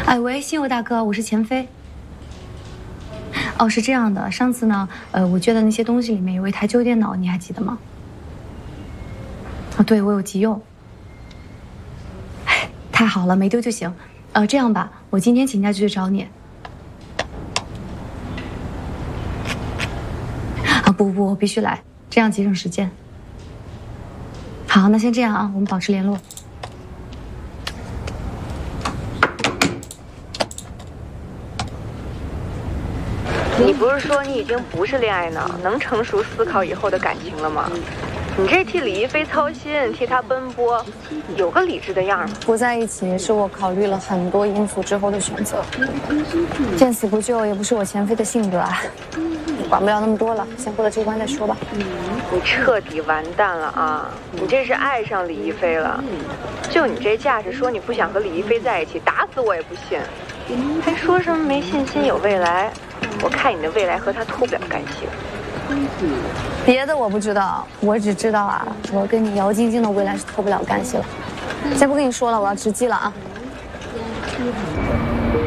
哎喂，信友大哥，我是钱飞。哦，是这样的，上次呢，我借的那些东西里面有一台旧电脑，你还记得吗？啊，对，我有急用。哎，太好了，没丢就行。这样吧，我今天请假就去找你。啊，不，我必须来，这样节省时间。好，那先这样啊，我们保持联络。 你不是说你已经不是恋爱脑，能成熟思考以后的感情了吗？你这替李一飞操心，替他奔波，有个理智的样吗？ 不在一起是我考虑了很多因素之后的选择。见死不救也不是我钱飞的性格啊。管不了那么多了，先过了这关再说吧。 你彻底完蛋了啊！你这是爱上李一飞了。就你这架势，说你不想和李一飞在一起，打死我也不信。还说什么没信心有未来？我看你的未来和他脱不了干系。 别的我不知道，我只知道啊，我跟你姚晶晶的未来是脱不了干系了。先不跟你说了，我要值机了啊。